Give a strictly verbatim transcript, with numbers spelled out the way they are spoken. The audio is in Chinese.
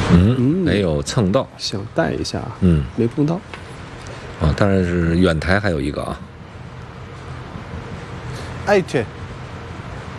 嗯， 嗯没有蹭到。 想带一下， 嗯， 没碰到。 啊，当然是远台还有一个啊。 哎，对。